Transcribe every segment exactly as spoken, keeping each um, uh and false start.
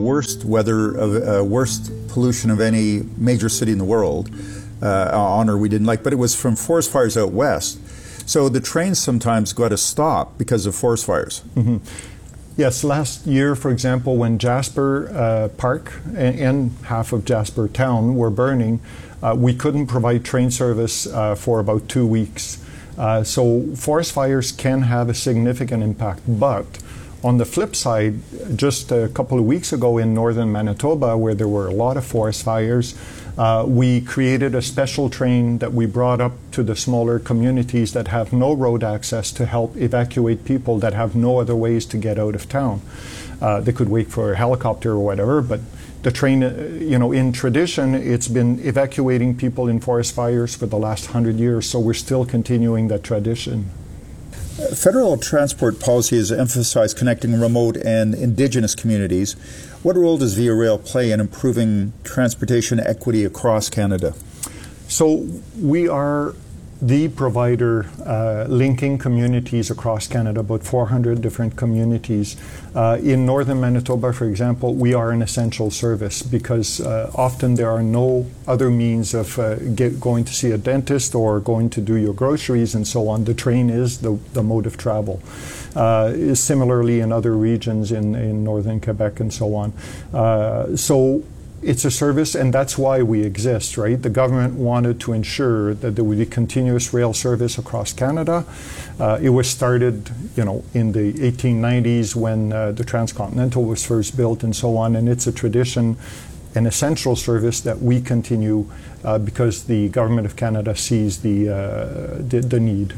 worst weather, of uh, worst pollution of any major city in the world. Uh, honor we didn't like, but it was from forest fires out west. So the trains sometimes got to stop because of forest fires. Mm-hmm. Yes, last year, for example, when Jasper uh, Park and, and half of Jasper Town were burning, uh, we couldn't provide train service uh, for about two weeks. Uh, so forest fires can have a significant impact, but on the flip side, just a couple of weeks ago in northern Manitoba, where there were a lot of forest fires, uh, we created a special train that we brought up to the smaller communities that have no road access to help evacuate people that have no other ways to get out of town. Uh, they could wait for a helicopter or whatever, but the train, uh, you know, in tradition, it's been evacuating people in forest fires for the last hundred years, so we're still continuing that tradition. Federal transport policy has emphasized connecting remote and Indigenous communities. What role does Via Rail play in improving transportation equity across Canada? So we are the provider uh, linking communities across Canada, about four hundred different communities. Uh, in northern Manitoba, for example, we are an essential service because uh, often there are no other means of uh, get, going to see a dentist or going to do your groceries and so on. The train is the, the mode of travel. Uh, is similarly in other regions in, in northern Quebec and so on. Uh, so it's a service, and that's why we exist, right? The government wanted to ensure that there would be continuous rail service across Canada. Uh, it was started, you know, in the eighteen nineties when uh, the Transcontinental was first built and so on, and it's a tradition, an essential service that we continue uh, because the government of Canada sees the, uh, the, the need.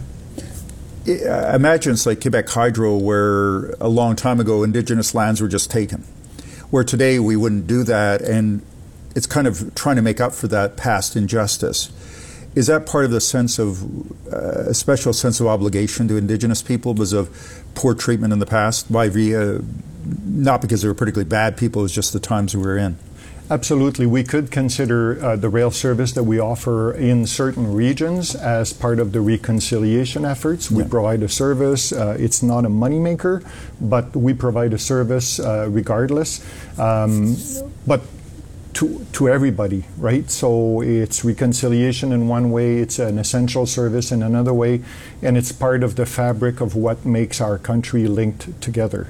Imagine it's like Quebec Hydro, where a long time ago Indigenous lands were just taken, where today we wouldn't do that, and it's kind of trying to make up for that past injustice. Is that part of the sense of, uh, a special sense of obligation to Indigenous people because of poor treatment in the past by Via, not because they were particularly bad people, it's just the times we were in? Absolutely. We could consider uh, the rail service that we offer in certain regions as part of the reconciliation efforts. We yeah. provide a service. Uh, it's not a moneymaker, but we provide a service uh, regardless. Um, but to, to everybody, right? So it's reconciliation in one way, it's an essential service in another way, and it's part of the fabric of what makes our country linked together.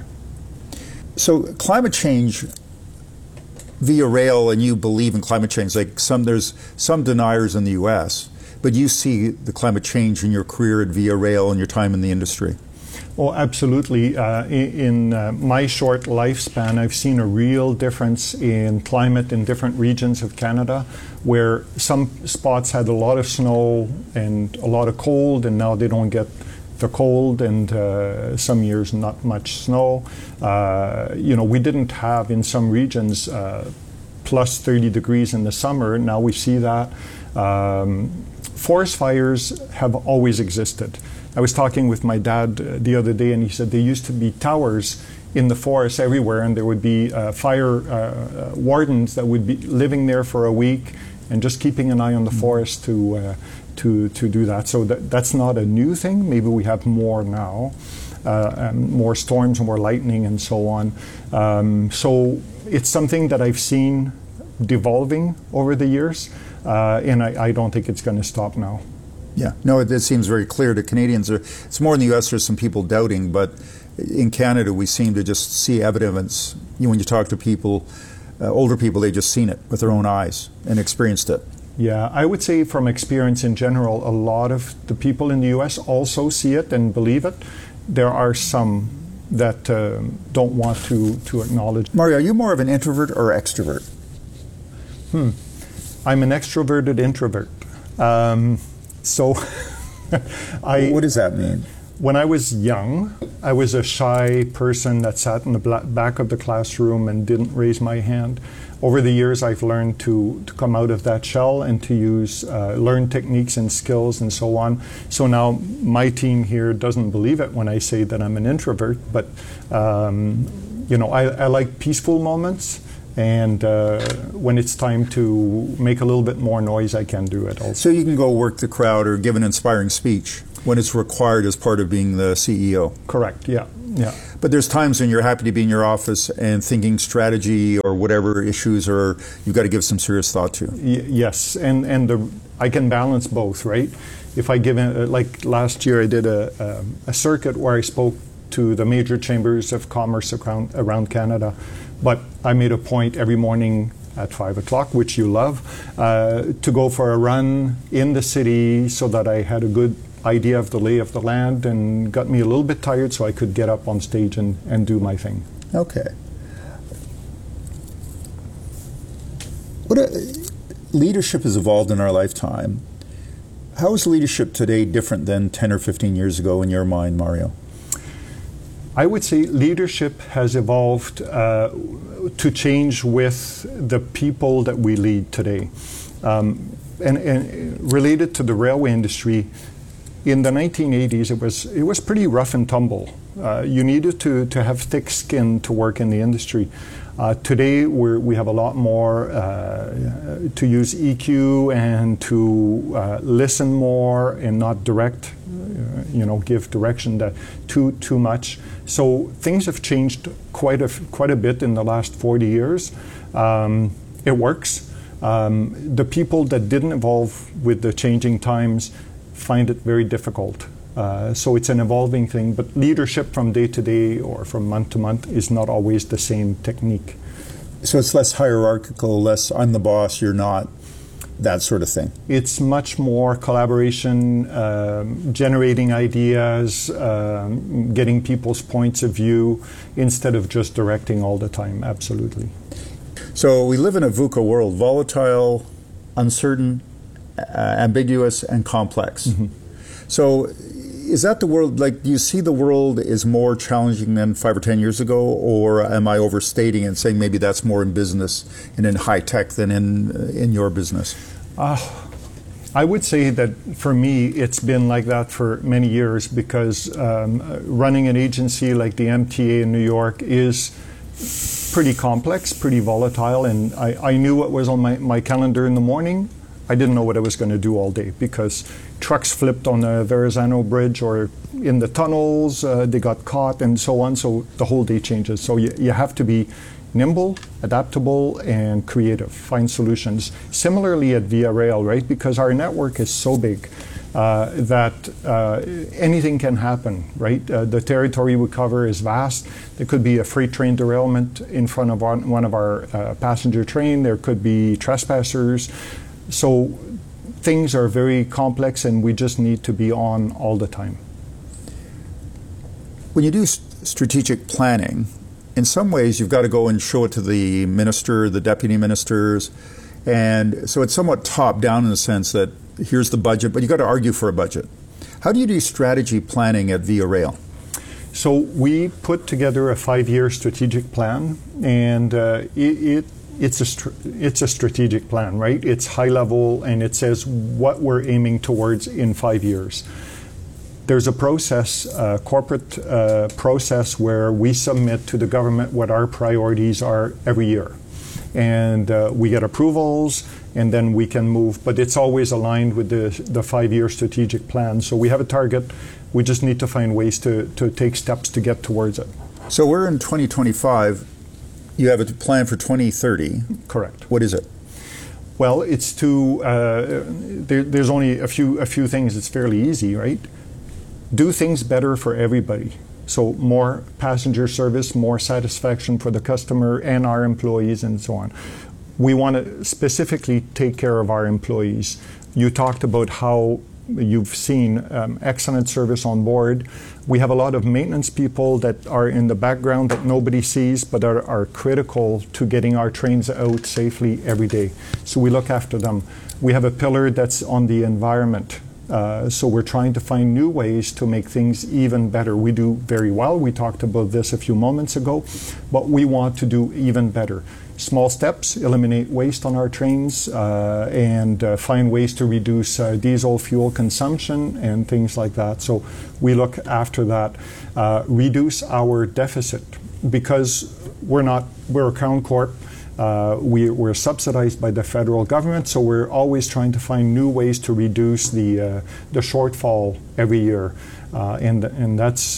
So climate change, Via Rail, and you believe in climate change, like some, there's some deniers in the U S, but you see the climate change in your career at Via Rail and your time in the industry. Oh, absolutely. Uh, in in uh, my short lifespan, I've seen a real difference in climate in different regions of Canada, where some spots had a lot of snow and a lot of cold, and now they don't get the cold, and uh, some years not much snow. Uh, you know, we didn't have in some regions uh, plus thirty degrees in the summer. Now we see that. Um, forest fires have always existed. I was talking with my dad uh, the other day, and he said there used to be towers in the forest everywhere, and there would be uh, fire uh, wardens that would be living there for a week and just keeping an eye on the mm-hmm. forest to uh, to to do that. So that, that's not a new thing. Maybe we have more now, uh, and more storms, more lightning, and so on. Um, so it's something that I've seen devolving over the years, uh, and I, I don't think it's going to stop now. Yeah, no, it, it seems very clear to Canadians. It's more in the U S, there's some people doubting, but in Canada we seem to just see evidence. You know, when you talk to people, uh, older people, they've just seen it with their own eyes and experienced it. Yeah, I would say from experience in general, a lot of the people in the U S also see it and believe it. There are some that uh, don't want to, to acknowledge. Mario, are you more of an introvert or extrovert? Hmm. I'm an extroverted introvert. Um, so I... What does that mean? When I was young, I was a shy person that sat in the back of the classroom and didn't raise my hand. Over the years, I've learned to, to come out of that shell and to use, uh, learn techniques and skills and so on. So now my team here doesn't believe it when I say that I'm an introvert, but um, you know, I, I like peaceful moments, and uh, when it's time to make a little bit more noise, I can do it also. So you can go work the crowd or give an inspiring speech when it's required as part of being the C E O. Correct, yeah. Yeah. But there's times when you're happy to be in your office and thinking strategy or whatever issues or you've got to give some serious thought to. Y- yes, and and the, I can balance both, right? If I give a, like last year, I did a, a a circuit where I spoke to the major chambers of commerce around around Canada, but I made a point every morning at five o'clock, which you love, uh, to go for a run in the city so that I had a good idea of the lay of the land and got me a little bit tired so I could get up on stage and, and do my thing. Okay. What a, leadership has evolved in our lifetime. How is leadership today different than ten or fifteen years ago in your mind, Mario? I would say leadership has evolved uh, to change with the people that we lead today. Um, and, and related to the railway industry, in the nineteen eighties, it was it was pretty rough and tumble. Uh, you needed to, to have thick skin to work in the industry. Uh, today, we're, we have a lot more uh, to use E Q and to uh, listen more and not direct, uh, you know, give direction that too too much. So things have changed quite a quite a bit in the last forty years. Um, it works. Um, the people that didn't evolve with the changing times find it very difficult. Uh, so it's an evolving thing, but leadership from day to day or from month to month is not always the same technique. So it's less hierarchical, less I'm the boss, you're not, that sort of thing. It's much more collaboration, um, generating ideas, um, getting people's points of view instead of just directing all the time, absolutely. So we live in a VUCA world, volatile, uncertain, uh, ambiguous, and complex. Mm-hmm. So is that the world, like, do you see the world is more challenging than five or ten years ago, or am I overstating and saying maybe that's more in business and in high tech than in in your business? Uh, I would say that for me, it's been like that for many years because um, running an agency like the M T A in New York is pretty complex, pretty volatile, and I, I knew what was on my, my calendar in the morning. I didn't know what I was going to do all day because trucks flipped on the Verrazano Bridge or in the tunnels, uh, they got caught and so on, so the whole day changes. So you, you have to be nimble, adaptable, and creative, find solutions. Similarly at Via Rail, right, because our network is so big uh, that uh, anything can happen, right? Uh, the territory we cover is vast. There could be a freight train derailment in front of our, one of our uh, passenger train. There could be trespassers. So things are very complex and we just need to be on all the time. When you do st- strategic planning, in some ways you've got to go and show it to the minister, the deputy ministers, and so it's somewhat top down in the sense that here's the budget, but you've got to argue for a budget. How do you do strategy planning at Via Rail? So we put together a five-year strategic plan, and uh, it, it It's a str- it's a strategic plan, right? It's high level and it says what we're aiming towards in five years. There's a process, a corporate uh, process where we submit to the government what our priorities are every year. And uh, we get approvals and then we can move, but it's always aligned with the, the five-year strategic plan. So we have a target, we just need to find ways to, to take steps to get towards it. So we're in twenty twenty-five. You have a plan for twenty thirty. Correct. What is it? Well, it's to, uh, there, there's only a few, a few things. It's fairly easy, right? Do things better for everybody. So more passenger service, more satisfaction for the customer and our employees and so on. We want to specifically take care of our employees. You talked about how you've seen um, excellent service on board. We have a lot of maintenance people that are in the background that nobody sees, but are, are critical to getting our trains out safely every day. So we look after them. We have a pillar that's on the environment. Uh, so we're trying to find new ways to make things even better. We do very well. We talked about this a few moments ago, but we want to do even better. Small steps, eliminate waste on our trains, uh, and uh, find ways to reduce uh, diesel fuel consumption and things like that. So we look after that. Uh, reduce our deficit because we're not, we're a Crown Corp. Uh, we, we're subsidized by the federal government, so we're always trying to find new ways to reduce the uh, the shortfall every year, uh, and and that's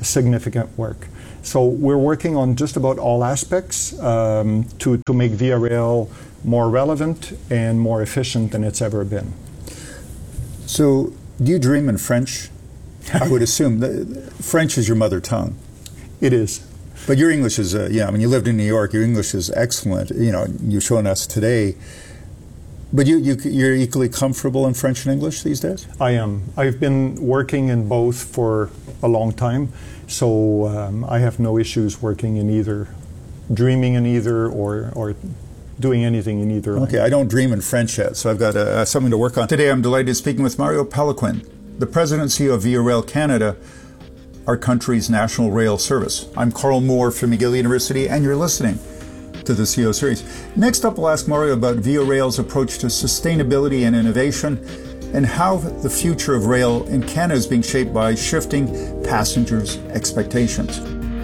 significant work. So we're working on just about all aspects um, to, to make Via Rail more relevant and more efficient than it's ever been. So do you dream in French? I would assume that French is your mother tongue. It is. But your English is, uh, yeah, I mean, you lived in New York, your English is excellent. You know, you've shown us today. But you, you, you're equally comfortable in French and English these days? I am. I've been working in both for a long time, so um, I have no issues working in either, dreaming in either, or, or doing anything in either. Okay, I don't dream in French yet, so I've got uh, something to work on. Today I'm delighted to speaking with Mario Péloquin, the President and C E O of Via Rail Canada, our country's national rail service. I'm Carl Moore from McGill University, and you're listening to the C E O series. Next up, we'll ask Mario about Via Rail's approach to sustainability and innovation, and how the future of rail in Canada is being shaped by shifting passengers' expectations.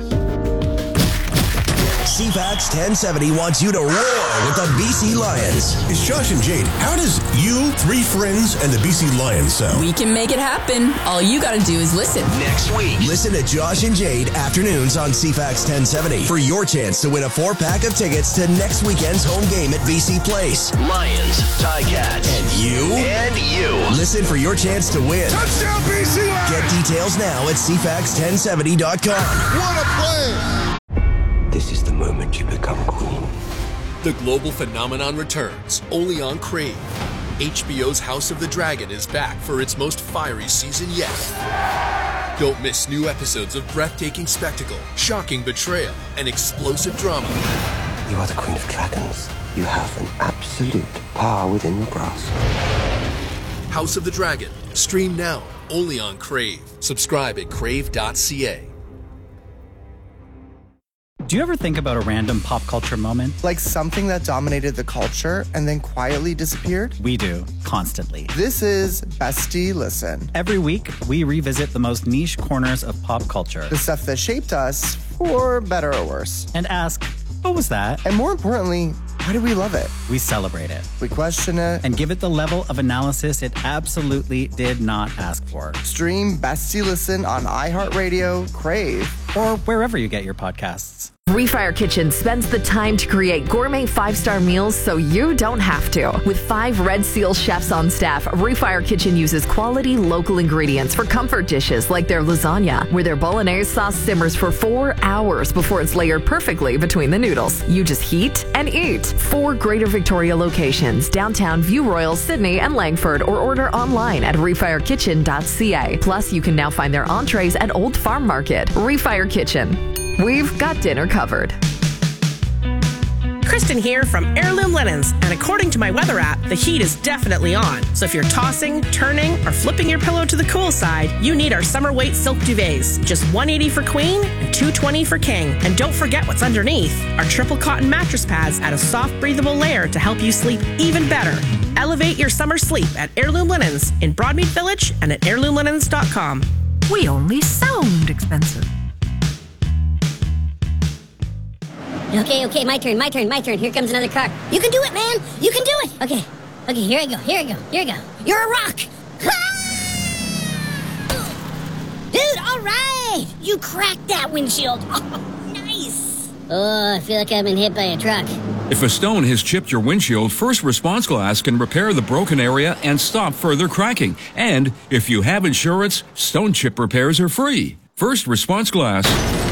C FAX ten seventy wants you to roar with the B C Lions. It's Josh and Jade. How does you, three friends, and the B C Lions sound? We can make it happen. All you gotta do is listen. Next week, listen to Josh and Jade afternoons on C FAX ten seventy for your chance to win a four-pack of tickets to next weekend's home game at B C Place. Lions, Ticats, and you, and you. Listen for your chance to win. Touchdown, B C Lions! Get details now at C FAX ten seventy dot com. What a play! This is the moment you become queen. The global phenomenon returns, only on Crave. H B O's House of the Dragon is back for its most fiery season yet. Don't miss new episodes of breathtaking spectacle, shocking betrayal, and explosive drama. You are the queen of dragons. You have an absolute power within your grasp. House of the Dragon. Stream now, only on Crave. Subscribe at crave dot c a. Do you ever think about a random pop culture moment? Like something that dominated the culture and then quietly disappeared? We do, constantly. This is Bestie Listen. Every week, we revisit the most niche corners of pop culture. The stuff that shaped us, for better or worse. And ask, what was that? And more importantly, why do we love it? We celebrate it. We question it. And give it the level of analysis it absolutely did not ask for. Stream Bestie Listen on iHeartRadio, Crave, or wherever you get your podcasts. Refire Kitchen spends the time to create gourmet five-star meals so you don't have to. With five Red Seal chefs on staff, Refire Kitchen uses quality local ingredients for comfort dishes like their lasagna, where their bolognese sauce simmers for four hours before it's layered perfectly between the noodles. You just heat and eat. Four Greater Victoria locations, downtown, View Royal, Sydney, and Langford, or order online at refire kitchen dot c a. Plus, you can now find their entrees at Old Farm Market. Refire Kitchen. We've got dinner covered. Kristen here from Heirloom Linens, and according to my weather app, the heat is definitely on. So if you're tossing, turning, or flipping your pillow to the cool side, you need our summer weight silk duvets. Just one hundred eighty dollars for queen and two hundred twenty dollars for king. And don't forget what's underneath. Our triple cotton mattress pads add a soft, breathable layer to help you sleep even better. Elevate your summer sleep at Heirloom Linens in Broadmead Village and at heirloom linens dot com. We only sound expensive. Okay, okay, my turn, my turn, my turn. Here comes another car. You can do it, man. You can do it. Okay, okay, here I go, here I go, here I go. You're a rock. Dude, all right. You cracked that windshield. Oh, nice. Oh, I feel like I've been hit by a truck. If a stone has chipped your windshield, First Response Glass can repair the broken area and stop further cracking. And if you have insurance, stone chip repairs are free. First Response Glass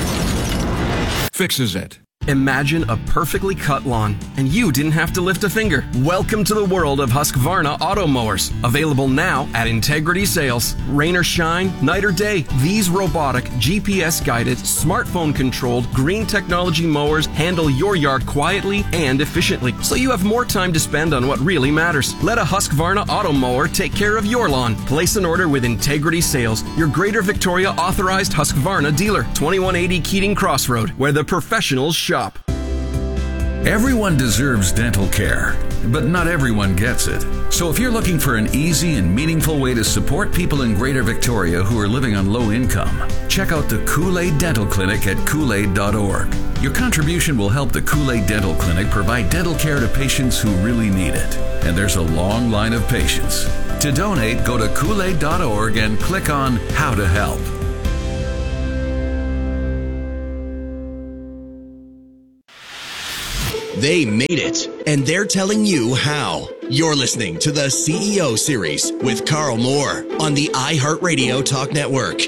fixes it. Imagine a perfectly cut lawn, and you didn't have to lift a finger. Welcome to the world of Husqvarna auto mowers. Available now at Integrity Sales. Rain or shine, night or day, these robotic, G P S-guided, smartphone-controlled, green technology mowers handle your yard quietly and efficiently, so you have more time to spend on what really matters. Let a Husqvarna auto mower take care of your lawn. Place an order with Integrity Sales, your Greater Victoria authorized Husqvarna dealer. twenty-one eighty Keating Crossroad, where the professionals shop. Everyone deserves dental care, but not everyone gets it. So if you're looking for an easy and meaningful way to support people in Greater Victoria who are living on low income, check out the Kool-Aid Dental Clinic at kool aid dot org. Your contribution will help the Kool-Aid Dental Clinic provide dental care to patients who really need it. And there's a long line of patients. To donate, go to kool aid dot org and click on How to Help. They made it, and they're telling you how. You're listening to the C E O Series with Carl Moore on the iHeartRadio Talk Network.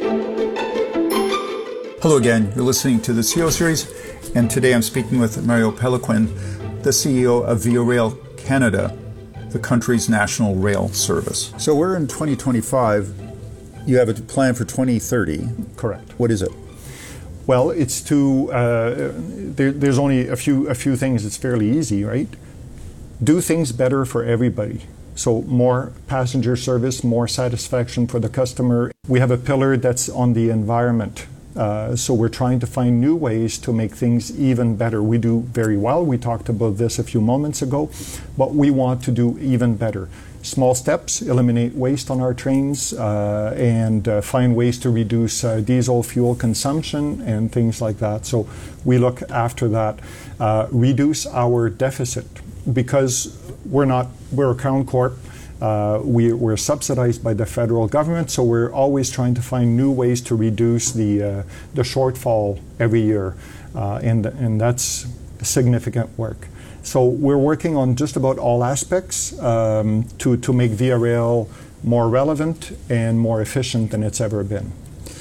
Hello again. You're listening to the C E O Series, and today I'm speaking with Mario Péloquin, the C E O of Via Rail Canada, the country's national rail service. So we're in twenty twenty-five. You have a plan for twenty thirty. Correct. What is it? Well, it's to, uh, there, there's only a few, a few things. It's fairly easy, right? Do things better for everybody. So more passenger service, more satisfaction for the customer. We have a pillar that's on the environment. Uh, so we're trying to find new ways to make things even better. We do very well. We talked about this a few moments ago, but we want to do even better. Small steps, eliminate waste on our trains, uh, and uh, find ways to reduce uh, diesel fuel consumption and things like that. So we look after that. Uh, reduce our deficit because we're not, we're a Crown Corp. Uh, we, we're subsidized by the federal government, so we're always trying to find new ways to reduce the uh, the shortfall every year, uh, and and that's significant work. So we're working on just about all aspects um, to to make Via Rail more relevant and more efficient than it's ever been.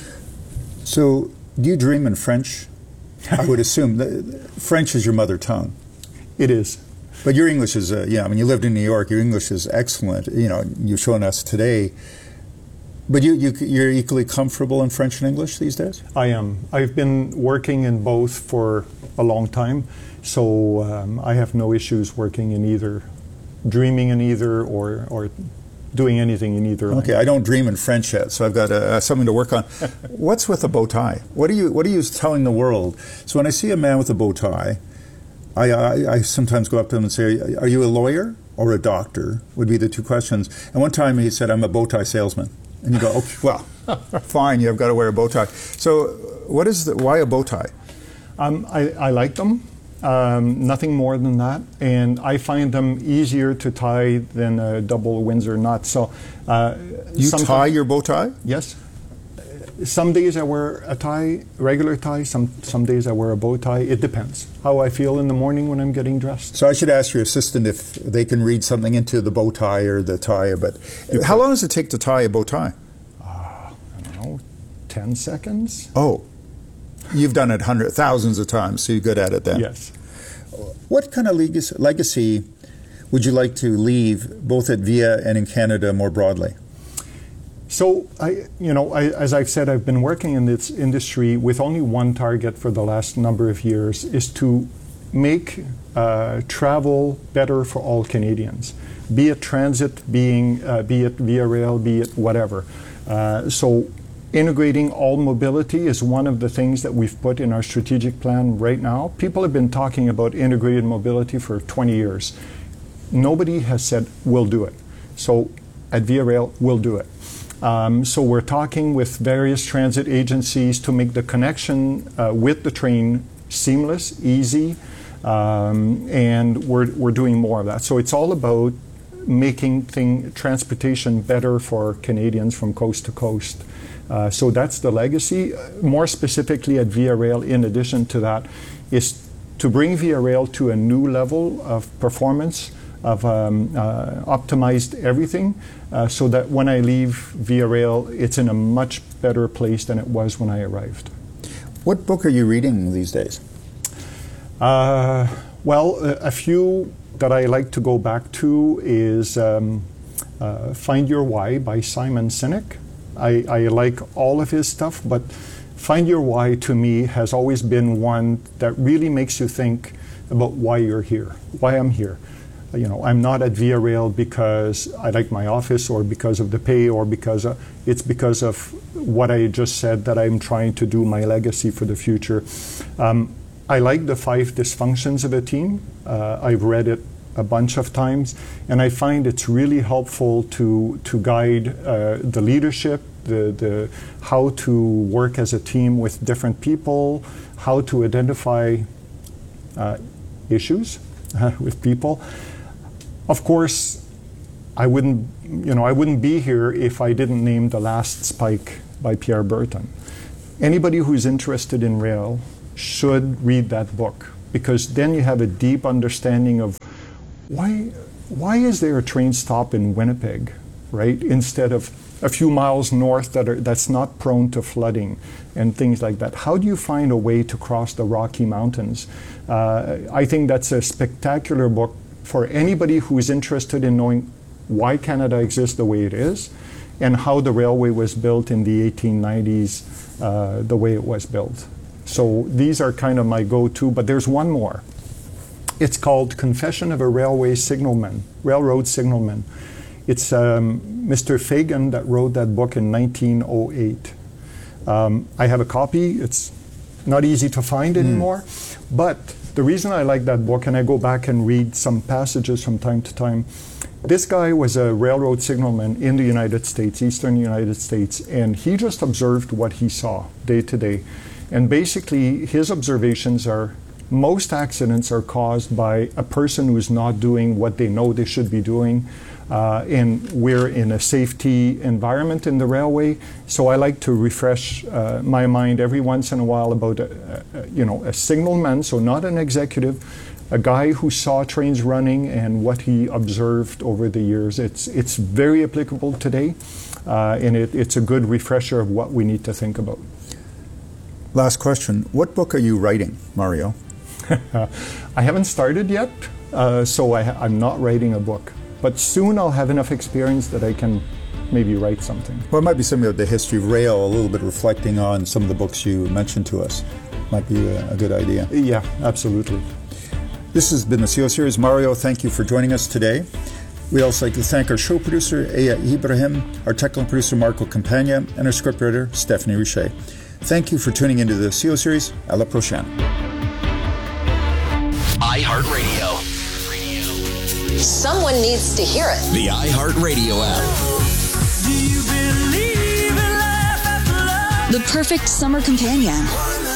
So, do you dream in French? I would assume that French is your mother tongue. It is. But your English is, uh, yeah, I mean, you lived in New York, your English is excellent. You know, you've shown us today. But you, you, you're equally comfortable in French and English these days? I am. I've been working in both for a long time, so um, I have no issues working in either, dreaming in either, or, or doing anything in either. Okay, I don't dream in French yet, so I've got uh, something to work on. What's with a bow tie? What are you, what are you telling the world? So when I see a man with a bow tie, I, I, I sometimes go up to him and say, are you a lawyer or a doctor? Would be the two questions. And one time he said, I'm a bow tie salesman. And you go, okay, well, fine, you've got to wear a bow tie. So what is the, why a bow tie? Um, I, I like them, um, nothing more than that. And I find them easier to tie than a double Windsor knot. So, uh, you tie your bow tie? Yes. Some days I wear a tie, regular tie. Some some days I wear a bow tie. It depends how I feel in the morning when I'm getting dressed. So I should ask your assistant if they can read something into the bow tie or the tie. But how long does it take to tie a bow tie? Uh, I don't know, ten seconds. Oh, you've done it hundreds, thousands of times, so you're good at it then. Yes. What kind of legacy would you like to leave both at Via and in Canada more broadly? So, I, you know, I, as I've said, I've been working in this industry with only one target for the last number of years, is to make uh, travel better for all Canadians, be it transit, being, uh, be it Via Rail, be it whatever. Uh, so integrating all mobility is one of the things that we've put in our strategic plan right now. People have been talking about integrated mobility for twenty years. Nobody has said, we'll do it. So at Via Rail, we'll do it. Um, so we're talking with various transit agencies to make the connection uh, with the train seamless, easy, um, and we're, we're doing more of that. So it's all about making thing, transportation better for Canadians from coast to coast. Uh, so that's the legacy. More specifically at Via Rail, in addition to that, is to bring Via Rail to a new level of performance, of um, uh, optimized everything, uh, so that when I leave Via Rail, it's in a much better place than it was when I arrived. What book are you reading these days? Uh, well, a, a few that I like to go back to is um, uh, Find Your Why by Simon Sinek. I, I like all of his stuff, but Find Your Why to me has always been one that really makes you think about why you're here, why I'm here. You know, I'm not at Via Rail because I like my office or because of the pay or because of, it's because of what I just said that I'm trying to do my legacy for the future. Um, I like the five dysfunctions of a team. Uh, I've read it a bunch of times, and I find it's really helpful to to guide uh, the leadership, the the how to work as a team with different people, how to identify uh, issues uh, with people. Of course, I wouldn't, you know, I wouldn't be here if I didn't name The Last Spike by Pierre Berton. Anybody who's interested in rail should read that book. because then you have a deep understanding of why why is there a train stop in Winnipeg, right, instead of a few miles north that are, that's not prone to flooding and things like that. How do you find a way to cross the Rocky Mountains? Uh, I think that's a spectacular book for anybody who is interested in knowing why Canada exists the way it is and how the railway was built in the eighteen nineties uh, the way it was built. So these are kind of my go-to, but there's one more. It's called Confession of a Railway Signalman, Railroad Signalman. It's um, Mister Fagan that wrote that book in nineteen oh eight. Um, I have a copy. It's not easy to find anymore. Mm. But the reason I like that book, and I go back and read some passages from time to time, this guy was a railroad signalman in the United States, eastern United States, and he just observed what he saw day to day. And basically, his observations are most accidents are caused by a person who is not doing what they know they should be doing. Uh, and we're in a safety environment in the railway, so I like to refresh uh, my mind every once in a while about a, a, you know, a signalman, so not an executive, a guy who saw trains running and what he observed over the years. It's it's very applicable today, uh, and it, it's a good refresher of what we need to think about. Last question: what book are you writing, Mario? I haven't started yet, uh, so I ha- I'm not writing a book. But soon I'll have enough experience that I can maybe write something. Well, it might be something about the history of rail, a little bit reflecting on some of the books you mentioned to us. Might be a, a good idea. Yeah, absolutely. This has been the C O Series. Mario, thank you for joining us today. We'd also like to thank our show producer, Aya Ibrahim, our technical producer, Marco Campagna, and our scriptwriter, Stephanie Richer. Thank you for tuning into the C O Series. À la prochaine. iHeartRadio. Someone needs to hear it. The iHeartRadio app. The perfect summer companion.